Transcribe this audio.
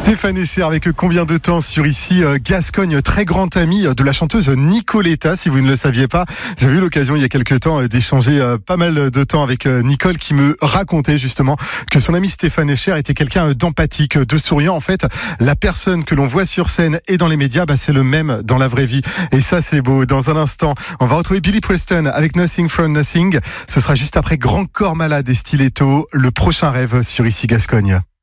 Stéphane Escher avec Combien de temps sur ici Gascogne, très grand ami de la chanteuse Nicoletta, si vous ne le saviez pas. J'avais eu l'occasion il y a quelques temps d'échanger pas mal de temps avec Nicole qui me racontait justement que son ami Stéphane Escher était quelqu'un d'empathique, de souriant. En fait, la personne que l'on voit sur scène et dans les médias, c'est le même dans la vraie vie. Et ça, c'est beau. Dans un instant, on va retrouver Billy Preston avec Nothing from Nothing. Ce sera juste après Grand Corps Malade et Stiletto, le prochain rêve sur ici Gascogne.